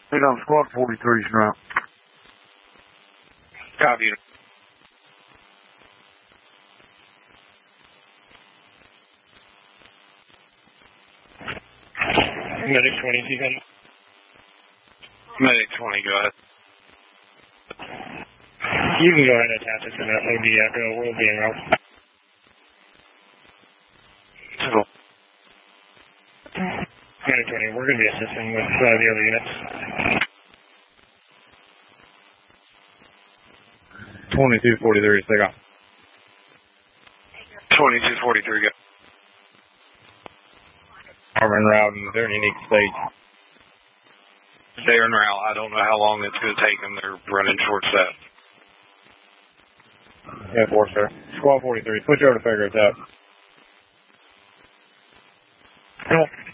Hey, on squad 43's route. Copy. Medic 20, you got it? Medic 20, go ahead. You can go ahead and attach it to that OD after we'll be en route. Medic 20, we're going to be assisting with the other units. 2243, take off. 2243, go. Arm en route in their unique state. They're en route. I don't know how long it's going to take them. They're running short set. Yeah, 4, sir. Squad 43, switch over to figure it out. Cool.